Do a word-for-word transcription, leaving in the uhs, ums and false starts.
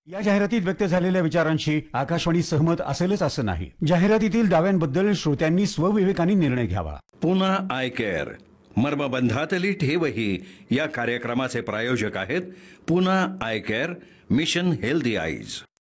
या जाहिरातीत व्यक्त झालेल्या विचारांशी आकाशवाणी सहमत असेलच असं नाही. जाहिरातीतील दाव्यांबद्दल श्रोत्यांनी स्वविवेकाने निर्णय घ्यावा. पुन्हा आय केअर मर्मबंधातली ठेवही या कार्यक्रमाचे प्रायोजक आहेत. पुन्हा I care, mission healthy eyes.